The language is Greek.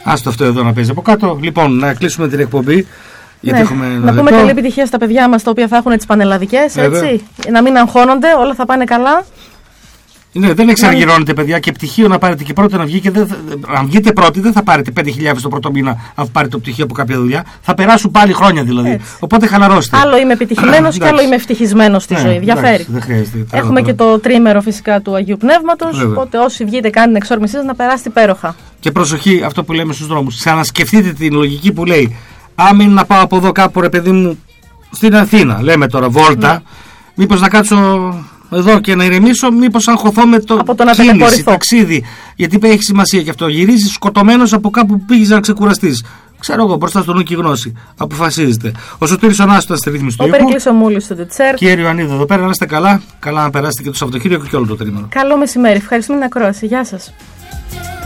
Άστο αυτό εδώ να παίζει από κάτω. Λοιπόν, να κλείσουμε την εκπομπή. Γιατί έχουμε να πούμε καλή επιτυχία στα παιδιά μας τα οποία θα έχουν τις πανελλαδικές. Έτσι. Να μην αγχώνονται, όλα θα πάνε καλά. Ναι, δεν εξαργυρώνετε, παιδιά, και πτυχίο να πάρετε και πρώτο να βγει. Αν βγείτε πρώτοι, δεν θα πάρετε 5.000 το πρώτο μήνα, αν πάρετε το πτυχίο από κάποια δουλειά. Θα περάσουν πάλι χρόνια δηλαδή. Έτσι. Οπότε χαλαρώστε. Άλλο είμαι επιτυχημένος και άλλο είμαι ευτυχισμένος στη ζωή. Διαφέρει. Έχουμε και το τρίμερο φυσικά του Αγίου Πνεύματος. Οπότε όσοι βγείτε, κάνετε την εξόρμησή σας να περάσετε υπέροχα. Και προσοχή, αυτό που λέμε στους δρόμους. Ξανασκεφτείτε την λογική που λέει: άμα είναι να πάω από εδώ κάπου, ρε παιδί μου, στην Αθήνα, λέμε τώρα βόλτα, μήπως να κάτσω εδώ και να ηρεμήσω, μήπως αγχωθώ με το κίνηση, ταξίδι. Γιατί έχει σημασία και αυτό. Γυρίζεις σκοτωμένος από κάπου που πήγες να ξεκουραστείς. Ξέρω εγώ, μπροστά στο νου και η γνώση. Αποφασίζετε. Ο Σωτήρης ο Νάστος ήταν στη ρύθμιση του ήχου. Ο Περικλής ο Μούλης στο Τετσέρ. Και η Ιωαννίδα εδώ πέρα, να είστε καλά. Καλά να περάσετε και το Σαββατοκύριακο και όλο το τρίμηνο. Καλό μεσημέρι. Ευχαριστούμε την ακρόαση. Γεια σας.